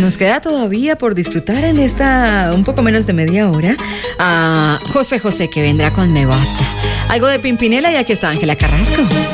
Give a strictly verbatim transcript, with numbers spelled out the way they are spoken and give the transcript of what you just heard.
nos queda todavía por disfrutar en esta un poco menos de media hora a José José, que vendrá con Me Basta. Algo de Pimpinela y aquí está Ángela Carrasco.